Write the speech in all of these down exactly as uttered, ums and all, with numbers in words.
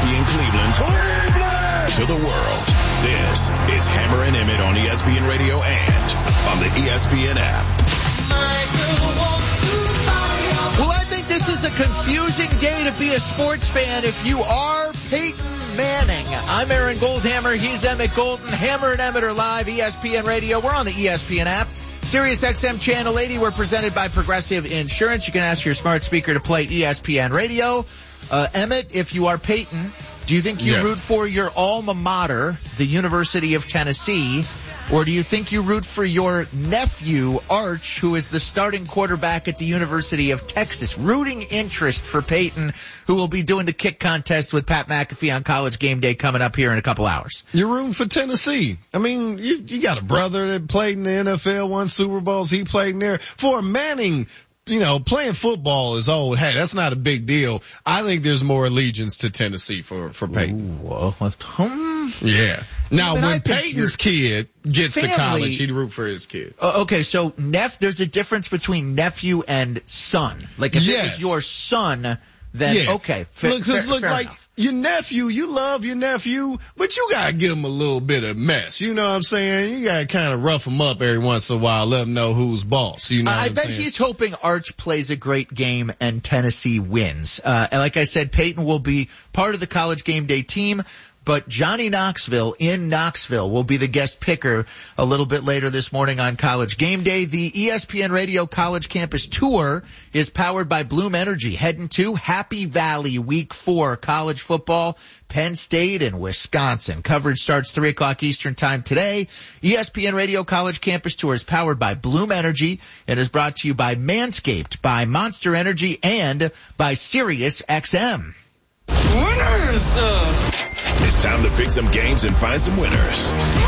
P in Cleveland, Cleveland to the world. This is Hammer and Emmett on E S P N Radio and on the E S P N app. Well, I think this is a confusing day to be a sports fan if you are Peyton Manning. I'm Aaron Goldhammer. He's Emmett Golden. Hammer and Emmett are live, E S P N Radio. We're on the E S P N app. Sirius X M Channel eighty. We're presented by Progressive Insurance. You can ask your smart speaker to play E S P N Radio. Uh, Emmett, if you are Peyton, do you think you yes. root for your alma mater, the University of Tennessee, or do you think you root for your nephew, Arch, who is the starting quarterback at the University of Texas? Rooting interest for Peyton, who will be doing the kick contest with Pat McAfee on College Game Day coming up here in a couple hours. You're rooting for Tennessee. I mean, you, you got a brother that played in the N F L, won Super Bowls. He played in there. For Manning, you know, playing football is old. Hey, that's not a big deal. I think there's more allegiance to Tennessee for, for Peyton. Ooh, well, hmm. Yeah. Now, Even when Peyton's kid gets family, to college, he'd root for his kid. Uh, okay, so Neff, there's a difference between nephew and son. Like, if yes. it was your son, then yeah. okay. Fa- look, fair, look fair like enough. Your nephew, you love your nephew, but you gotta give him a little bit of mess. You know what I'm saying? You gotta kind of rough him up every once in a while, let him know who's boss. You know I what I'm bet saying? he's hoping Arch plays a great game and Tennessee wins. Uh, and like I said, Peyton will be part of the College Game Day team. But Johnny Knoxville in Knoxville will be the guest picker a little bit later this morning on College Game Day. The E S P N Radio College Campus Tour is powered by Bloom Energy. Heading to Happy Valley Week four college football, Penn State and Wisconsin. Coverage starts three o'clock Eastern Time today. E S P N Radio College Campus Tour is powered by Bloom Energy and is brought to you by Manscaped, by Monster Energy, and by Sirius X M. Winners! Uh... It's time to pick some games and find some winners.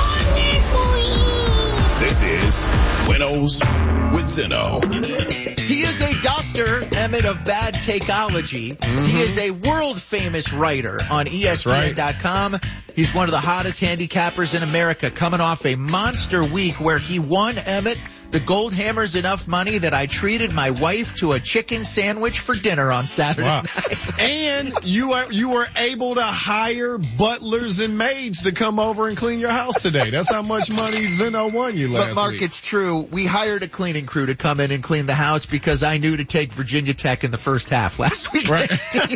This is Winnows with Zinno. He is a doctor, Emmett, of bad takeology. Mm-hmm. He is a world-famous writer on E S P N dot com. Right. He's one of the hottest handicappers in America, coming off a monster week where he won, Emmett, the Goldhammer's enough money that I treated my wife to a chicken sandwich for dinner on Saturday wow. night. And you are, you were able to hire butlers and maids to come over and clean your house today. That's how much money Zinno won you last But Mark, week. It's true. We hired a cleaning crew to come in and clean the house because I knew to take Virginia Tech in the first half last week. Right.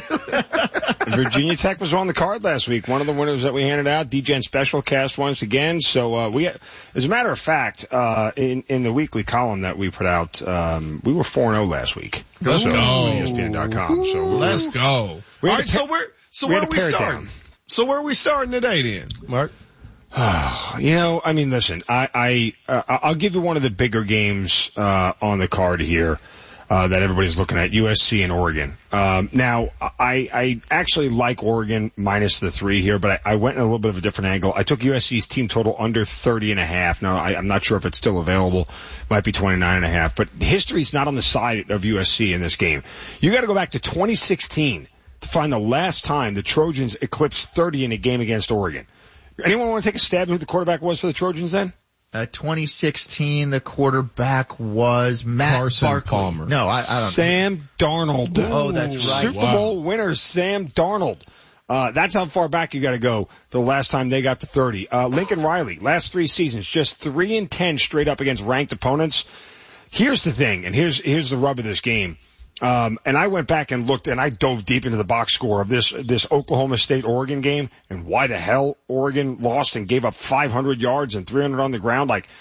Virginia Tech was on the card last week. One of the winners that we handed out, D Gen Special Cast once again. So uh, we, as a matter of fact, uh, in in the weekly column that we put out, um, we were four and zero last week. Let's so, go. on E S P N dot com. So we Let's were, go. All right. So where so we where are we starting? starting? So where are we starting today then, Mark? You know, I mean, listen, I, I, uh, I'll give you one of the bigger games, uh, on the card here, uh, that everybody's looking at, U S C and Oregon. Um, now, I, I actually like Oregon minus the three here, but I, I went in a little bit of a different angle. I took U S C's team total under thirty and a half. Now, I, I'm not sure if it's still available. It might be twenty-nine and a half, but history's not on the side of U S C in this game. You gotta go back to twenty sixteen to find the last time the Trojans eclipsed thirty in a game against Oregon. Anyone want to take a stab at who the quarterback was for the Trojans then? Uh, twenty sixteen, the quarterback was Matt Carson Barkley. Palmer. No, I, I don't Sam Darnold. Oh, that's right. Super Wow. Bowl winner Sam Darnold. Uh, that's how far back you got to go the last time they got to thirty. Uh, Lincoln Riley, last three seasons, just three and ten straight up against ranked opponents. Here's the thing, and here's here's the rub of this game. Um, and I went back and looked, and I dove deep into the box score of this this Oklahoma State-Oregon game, and why the hell Oregon lost and gave up five hundred yards and three hundred on the ground. Like,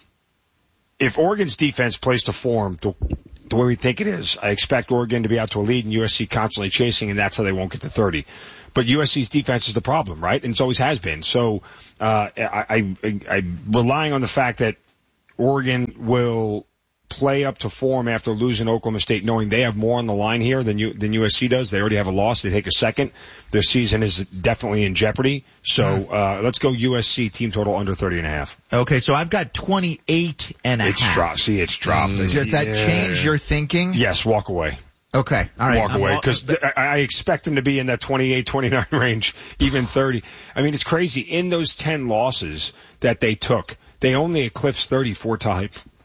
if Oregon's defense plays to form the, the way we think it is, I expect Oregon to be out to a lead and U S C constantly chasing, and that's how they won't get to thirty. But U S C's defense is the problem, right? And it always has been. So uh, I, I, I'm relying on the fact that Oregon will play up to form after losing Oklahoma State, knowing they have more on the line here than you, than U S C does. They already have a loss. They take a second. Their season is definitely in jeopardy. So, uh, let's go U S C team total under thirty and a half. Okay, so I've got twenty-eight and a it's half. Dropped. See, it's dropped. Mm. Does that yeah. change your thinking? Yes, walk away. Okay, all right. Walk I'm away, all, because I, I expect them to be in that twenty-eight, twenty-nine range, even thirty. I mean, it's crazy. In those ten losses that they took, they only eclipsed thirty four times.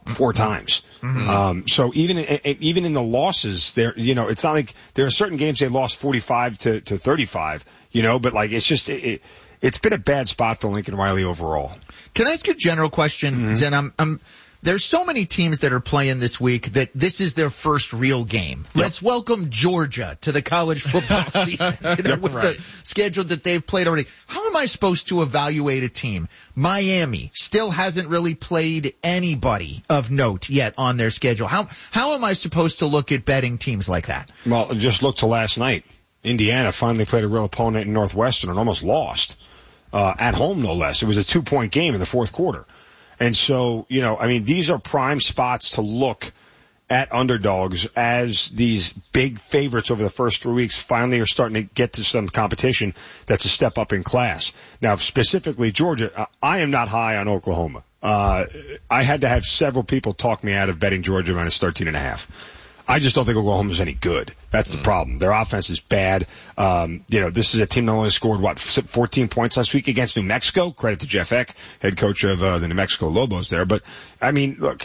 four times. Mm-hmm. Um, so even even in the losses, there, you know, it's not like there are certain games they lost forty-five to to thirty-five, you know, but like it's just it, it, it's been a bad spot for Lincoln Riley overall. Can I ask you a general question, mm-hmm. Zen? I'm, I'm There's so many teams that are playing this week that this is their first real game. Yep. Let's welcome Georgia to the college football season, you know, yep, with right. the schedule that they've played already. How am I supposed to evaluate a team? Miami still hasn't really played anybody of note yet on their schedule. How how am I supposed to look at betting teams like that? Well, just look to last night. Indiana finally played a real opponent in Northwestern and almost lost, uh, at home no less. It was a two-point game in the fourth quarter. And so, you know, I mean, these are prime spots to look at underdogs as these big favorites over the first three weeks finally are starting to get to some competition that's a step up in class. Now, specifically Georgia, I am not high on Oklahoma. Uh, I had to have several people talk me out of betting Georgia minus thirteen and a half. I just don't think Oklahoma's any good. That's the problem. Their offense is bad. Um, you know, this is a team that only scored, what, fourteen points last week against New Mexico. Credit to Jeff Eck, head coach of uh, the New Mexico Lobos there. But, I mean, look,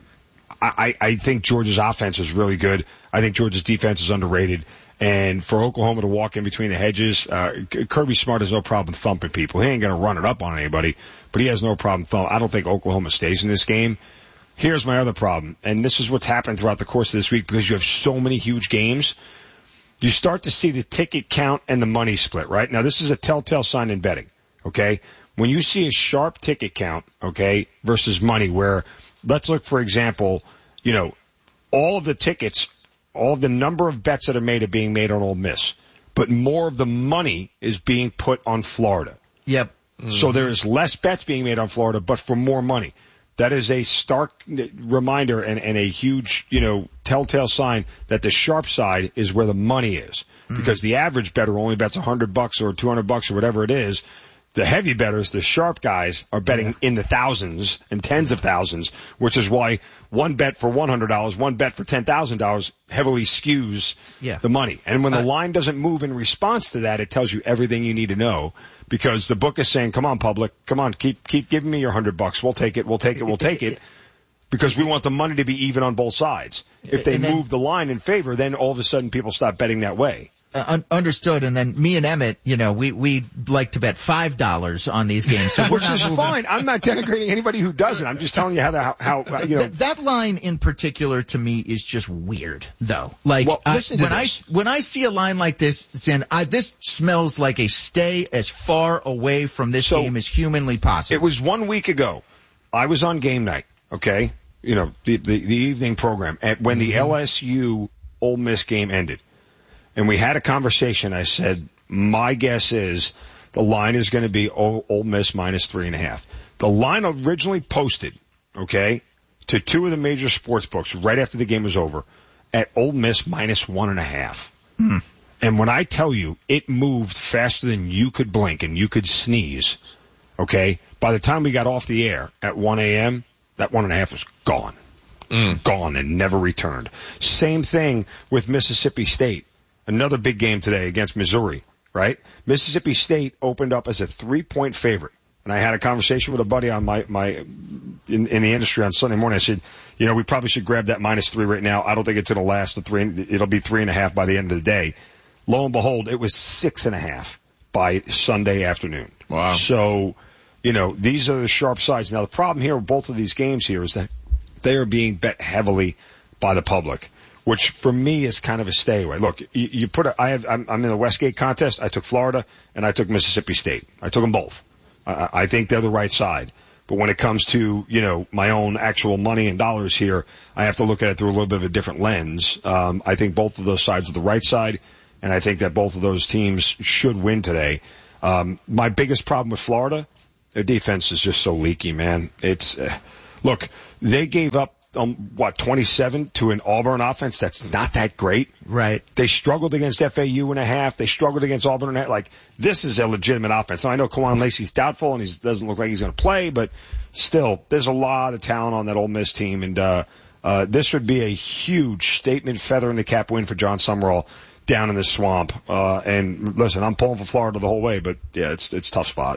I, I think Georgia's offense is really good. I think Georgia's defense is underrated. And for Oklahoma to walk in between the hedges, uh, Kirby Smart has no problem thumping people. He ain't going to run it up on anybody, but he has no problem thumping. I don't think Oklahoma stays in this game. Here's my other problem, and this is what's happened throughout the course of this week because you have so many huge games. You start to see the ticket count and the money split, right? Now, this is a telltale sign in betting, okay? When you see a sharp ticket count, okay, versus money where, let's look, for example, you know, all of the tickets, all of the number of bets that are made are being made on Ole Miss, but more of the money is being put on Florida. Yep. Mm-hmm. So there is less bets being made on Florida, but for more money. That is a stark reminder and, and a huge, you know, telltale sign that the sharp side is where the money is. Mm-hmm. Because the average bettor only bets a hundred bucks or two hundred bucks or whatever it is. The heavy bettors, the sharp guys, are betting yeah. in the thousands and tens of thousands, which is why one bet for one hundred dollars, one bet for ten thousand dollars heavily skews yeah. the money. And when uh, the line doesn't move in response to that, it tells you everything you need to know because the book is saying, come on, public, come on, keep keep giving me your hundred bucks. We'll take it, we'll take it, we'll take it. Because we want the money to be even on both sides. If they then, move the line in favor, then all of a sudden people stop betting that way. Uh, un- understood. And then me and Emmett, you know, we we like to bet five dollars on these games, so which is fine. I'm not denigrating anybody who doesn't. I'm just telling you how the, how, how you know Th- that line in particular to me is just weird, though. Like well, I, listen to when this. I when I see a line like this, Zen, I, this smells like a stay as far away from this so, game as humanly possible. It was one week ago. I was on game night. Okay, you know the the, the evening program at when the mm-hmm. L S U Ole Miss game ended. And we had a conversation. I said, my guess is the line is going to be Ole Miss minus three and a half. The line originally posted, okay, to two of the major sports books right after the game was over at Ole Miss minus one and a half. Hmm. And when I tell you it moved faster than you could blink and you could sneeze, okay, by the time we got off the air at one a.m., that one and a half was gone. Mm. Gone and never returned. Same thing with Mississippi State. Another big game today against Missouri, right? Mississippi State opened up as a three-point favorite. And I had a conversation with a buddy on my, my, in, in the industry on Sunday morning. I said, you know, we probably should grab that minus three right now. I don't think it's going to last the three, it'll be three and a half by the end of the day. Lo and behold, it was six and a half by Sunday afternoon. Wow. So, you know, these are the sharp sides. Now the problem here with both of these games here is that they are being bet heavily by the public, which for me is kind of a stay away. Look, you, you put a, I have, I'm, I'm in the Westgate contest. I took Florida and I took Mississippi State. I took them both. I, I think they're the right side. But when it comes to, you know, my own actual money and dollars here, I have to look at it through a little bit of a different lens. Um, I think both of those sides are the right side, and I think that both of those teams should win today. Um, my biggest problem with Florida, their defense is just so leaky, man. It's, uh, look, they gave up Um, what, twenty-seven to an Auburn offense that's not that great. Right. They struggled against F A U and a half. They struggled against Auburn and a half. Like, this is a legitimate offense. Now, I know Kawan Lacey's doubtful and he doesn't look like he's going to play, but still, there's a lot of talent on that Ole Miss team. And, uh, uh, this would be a huge statement feather in the cap win for John Summerall down in the swamp. Uh, and listen, I'm pulling for Florida the whole way, but yeah, it's, it's a tough spot.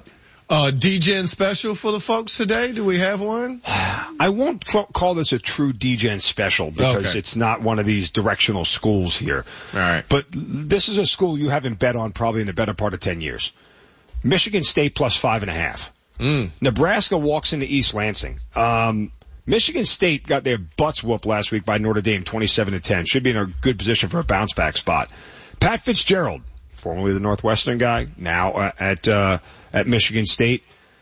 Uh, D-Gen special for the folks today? Do we have one? I won't call this a true D-Gen special because okay. it's not one of these directional schools here. All right. But this is a school you haven't bet on probably in the better part of ten years. Michigan State plus five and a half. Mm. Nebraska walks into East Lansing. Um, Michigan State got their butts whooped last week by Notre Dame, twenty-seven to ten. Should be in a good position for a bounce back spot. Pat Fitzgerald, formerly the Northwestern guy, now uh, at uh, at Michigan State.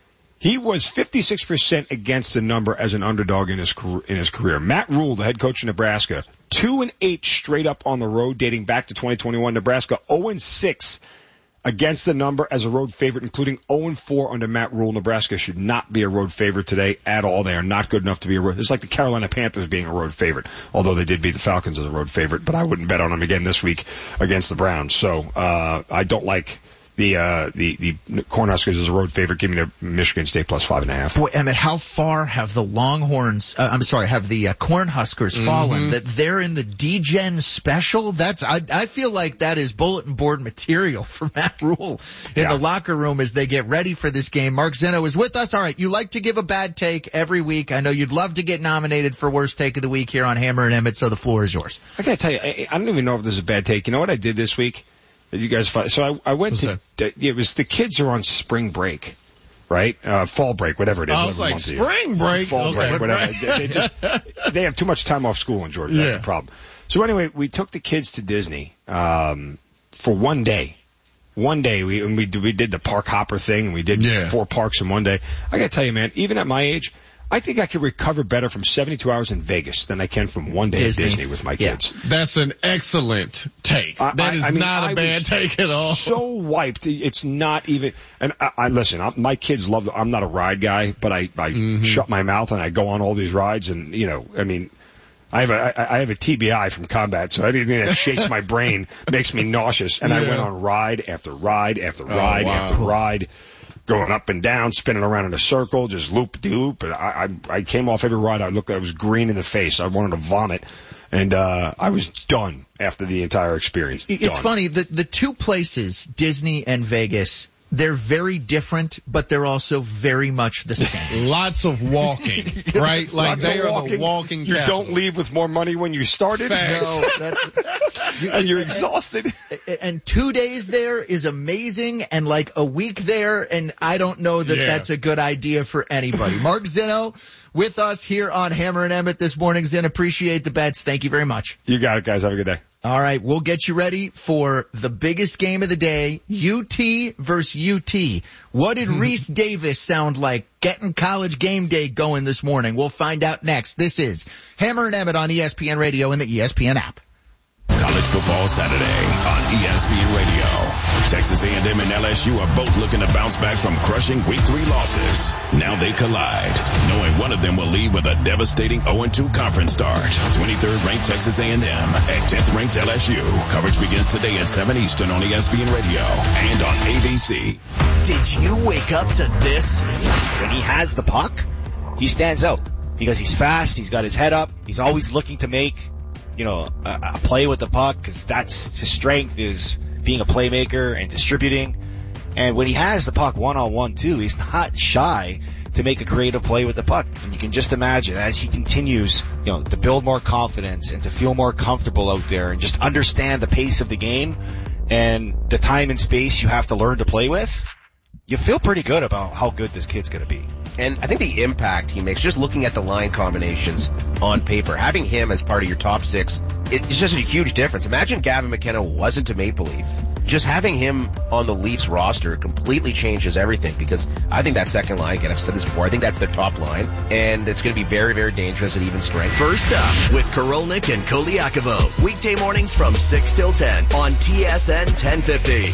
He was fifty-six percent against the number as an underdog in his in his career. Matt Rule, the head coach of Nebraska, two and eight straight up on the road, dating back to twenty twenty-one. Nebraska zero and six against the number as a road favorite, including zero and four under Matt Rule. Nebraska should not be a road favorite today at all. They are not good enough to be a road. It's like the Carolina Panthers being a road favorite, although they did beat the Falcons as a road favorite. But I wouldn't bet on them again this week against the Browns. So uh I don't like the uh the the Cornhuskers as a road favorite. Give me the Michigan State plus five and a half. Boy, Emmett, how far have the Longhorns? Uh, I'm sorry, have the uh, Cornhuskers Mm-hmm. fallen? That they're in the D-Gen special. That's I I feel like that is bulletin board material for Matt Rule in Yeah. the locker room as they get ready for this game. Mark Zinno is with us. All right, you like to give a bad take every week. I know you'd love to get nominated for worst take of the week here on Hammer and Emmett. So the floor is yours. I gotta tell you, I, I don't even know if this is a bad take. You know what I did this week? That you guys find? So I, I went What's to. It was the kids are on spring break, right? Uh, fall break, whatever it is. I was whatever like, month it is. spring break? Fall Okay. break, whatever. they, they just they have too much time off school in Georgia. That's Yeah. the problem. So anyway, we took the kids to Disney um, for one day. One day we and we we did the park hopper thing. And we did Yeah. four parks in one day. I gotta tell you, man, even at my age, I think I could recover better from seventy-two hours in Vegas than I can from one day Disney. at Disney with my Yeah. kids. That's an excellent take. I- That I- is I mean, not I a bad was take at all. So wiped. It's not even. And I, I listen. I, my kids love. The, I'm not a ride guy, but I, I Mm-hmm. shut my mouth and I go on all these rides. And you know, I mean, I have a I, I have a T B I from combat, so anything that shakes my brain makes me nauseous. And I Yeah. went on ride after ride after Oh, ride wow. after ride. Going up and down, spinning around in a circle, just loop de loop. And I, I, I came off every ride. I looked, I was green in the face. I wanted to vomit, and uh, I was done after the entire experience. It's Done. funny, the the two places, Disney and Vegas, they're very different, but they're also very much the same. Lots of walking, right? Like Lots they of are walking. the walking You capital. don't leave with more money when you started. Facts. No, that's, And you're exhausted. and two days there is amazing, and like a week there, and I don't know that Yeah. that's a good idea for anybody. Mark Zinno with us here on Hammer and Emmett this morning. Zin, appreciate the bets. Thank you very much. You got it, guys. Have a good day. All right, we'll get you ready for the biggest game of the day, U T versus U T. What did Reese Davis sound like getting college game day going this morning? We'll find out next. This is Hammer and Emmett on E S P N Radio and the E S P N app. College football Saturday on E S P N Radio. Texas A and M and L S U are both looking to bounce back from crushing week three losses. Now they collide, knowing one of them will leave with a devastating oh and two conference start. twenty-third ranked Texas A and M at tenth ranked L S U. Coverage begins today at seven Eastern on E S P N Radio and on A B C. Did you wake up to this? When he has the puck, he stands out because he's fast, he's got his head up, he's always looking to make, you know, a, a play with the puck because that's his strength, is being a playmaker and distributing. And when he has the puck one-on-one too, he's not shy to make a creative play with the puck. And you can just imagine as he continues, you know, to build more confidence and to feel more comfortable out there and just understand the pace of the game and the time and space you have to learn to play with, you feel pretty good about how good this kid's going to be. And I think the impact he makes, just looking at the line combinations on paper, having him as part of your top six, it's just a huge difference. Imagine Gavin McKenna wasn't a Maple Leaf. Just having him on the Leafs roster completely changes everything, because I think that second line, again, I've said this before, I think that's their top line, and it's going to be very, very dangerous at even strength. First up with Korolnik and Koliakovo. Weekday mornings from six till ten on T S N ten fifty.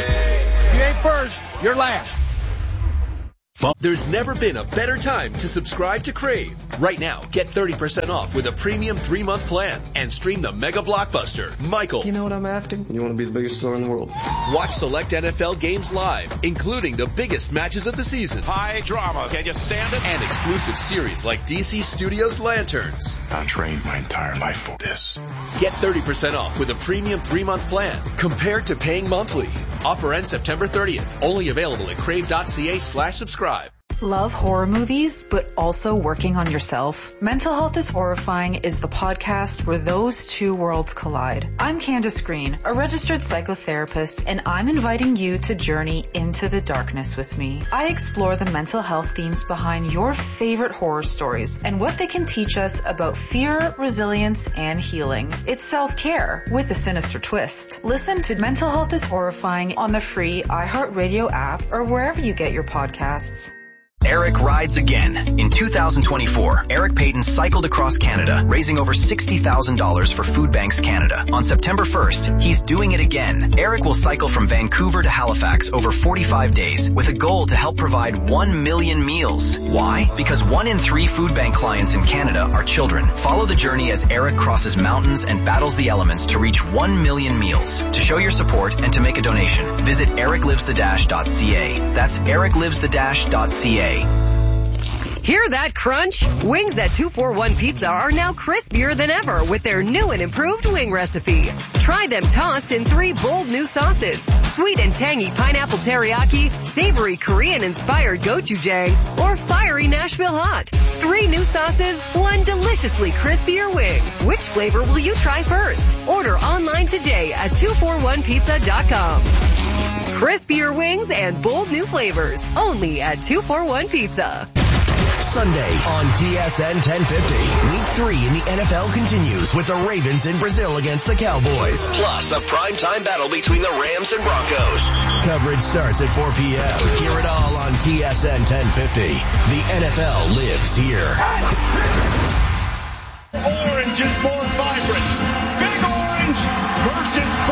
You ain't first, you're last. There's never been a better time to subscribe to Crave. Right now, get thirty percent off with a premium three-month plan and stream the mega blockbuster, Michael. You know what I'm after? You want to be the biggest star in the world. Watch select N F L games live, including the biggest matches of the season. High drama. Can you stand it? And exclusive series like D C Studios Lanterns. I trained my entire life for this. Get thirty percent off with a premium three-month plan compared to paying monthly. Offer ends September thirtieth. Only available at crave.ca slash subscribe. Love horror movies, but also working on yourself? Mental Health is Horrifying is the podcast where those two worlds collide. I'm Candace Green, a registered psychotherapist, and I'm inviting you to journey into the darkness with me. I explore the mental health themes behind your favorite horror stories and what they can teach us about fear, resilience, and healing. It's self-care with a sinister twist. Listen to Mental Health is Horrifying on the free iHeartRadio app or wherever you get your podcasts. Eric rides again. In two thousand twenty-four, Eric Payton cycled across Canada, raising over sixty thousand dollars for Food Banks Canada. On September first, he's doing it again. Eric will cycle from Vancouver to Halifax over forty-five days with a goal to help provide one million meals. Why? Because one in three Food Bank clients in Canada are children. Follow the journey as Eric crosses mountains and battles the elements to reach one million meals. To show your support and to make a donation, visit eric lives the dash dot c a. That's eric lives the dash dot c a. Hear that crunch? Wings at two forty-one Pizza are now crispier than ever with their new and improved wing recipe. Try them tossed in three bold new sauces: sweet and tangy pineapple teriyaki, savory Korean-inspired gochujang, or fiery Nashville hot. Three new sauces, one deliciously crispier wing. Which flavor will you try first? Order online today at two forty-one pizza dot com. Crispier wings and bold new flavors, only at two forty-one Pizza. Sunday on T S N ten fifty. Week three in the N F L continues with the Ravens in Brazil against the Cowboys. Plus a primetime battle between the Rams and Broncos. Coverage starts at four p.m. Hear it all on T S N ten fifty. The N F L lives here. Orange is more vibrant. Big Orange versus